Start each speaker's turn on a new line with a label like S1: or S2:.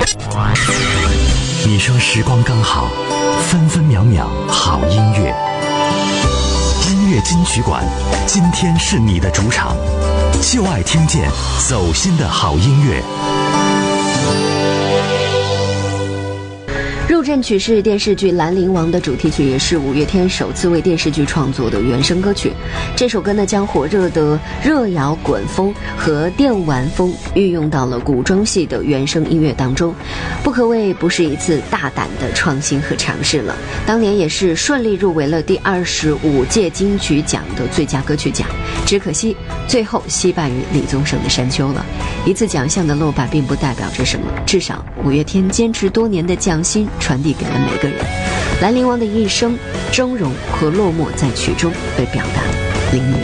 S1: 你说时光刚好，分分秒秒好音乐。音乐金曲馆，今天是你的主场，就爱听见走心的好音乐。
S2: 入阵曲是电视剧《兰陵王》的主题曲，也是五月天首次为电视剧创作的原声歌曲。这首歌呢，将火热的热摇滚风和电玩风运用到了古装戏的原声音乐当中，不可谓不是一次大胆的创新和尝试了。当年也是顺利入围了第25届金曲奖的最佳歌曲奖，只可惜最后惜败于李宗盛的《山丘》了。一次奖项的落败并不代表着什么，至少五月天坚持多年的匠心传递给了每个人。兰陵王的一生峥嵘和落寞在曲中被表达淋漓。